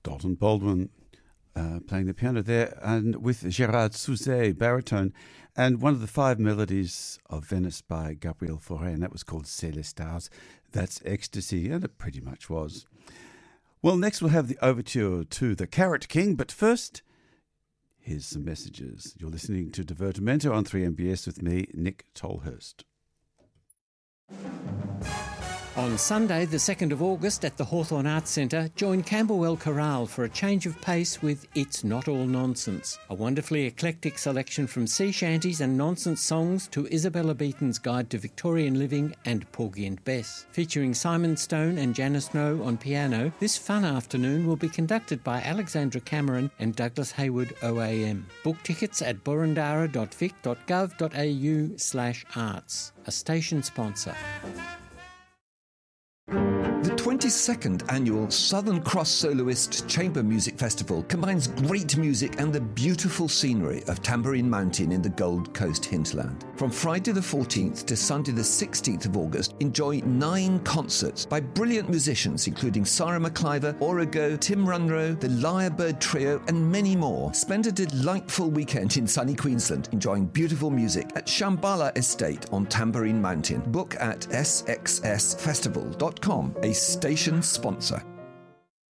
Dalton Baldwin playing the piano there, and with Gérard Souzet, baritone, and one of the 5 melodies of Venice by Gabriel Fauré, and that was called C'est les Stars. That's ecstasy, and it pretty much was. Well, next we'll have the overture to The Carrot King, but first, here's some messages. You're listening to Divertimento on 3MBS with me, Nick Tolhurst. On Sunday, the 2nd of August at the Hawthorn Arts Centre, join Camberwell Chorale for a change of pace with It's Not All Nonsense, a wonderfully eclectic selection from sea shanties and nonsense songs to Isabella Beaton's Guide to Victorian Living and Porgy and Bess. Featuring Simon Stone and Janice Snow on piano, this fun afternoon will be conducted by Alexandra Cameron and Douglas Hayward OAM. Book tickets at burundara.vic.gov.au/arts, a station sponsor. The 22nd annual Southern Cross Soloist Chamber Music Festival combines great music and the beautiful scenery of Tambourine Mountain in the Gold Coast hinterland. From Friday the 14th to Sunday the 16th of August, enjoy 9 concerts by brilliant musicians including Sarah McIver, Origo, Tim Runro, the Lyrebird Trio and many more. Spend a delightful weekend in sunny Queensland enjoying beautiful music at Shambhala Estate on Tambourine Mountain. Book at sxsfestival.com, a station sponsor.